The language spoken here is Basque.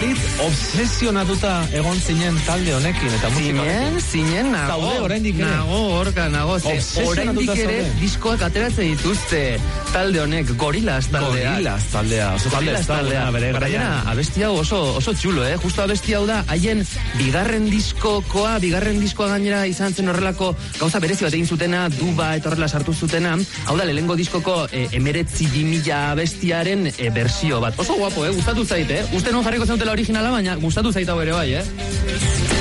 Arit, obsesionatuta egon zinen talde honekin, eta musika honekin. Zinen, nago. Zaude, oraindik ere. Nago. Oraindik ere diskoak ateratzen dituzte talde honek, Gorillaz taldea. Gorillaz taldea. Baina, abesti hau oso txulo, Justo abesti hau da, haien bigarren diskoa gainera izan zen horrelako gauza berezi bat egin zutena, duba eta horrela sartu zutena. Hau da, lehengo diskoko 19.000 abestiaren bersio bat. Oso guapo, gustatu zait, Uste non jarriko zenutela originala, baina gustatu zait hau ere bai,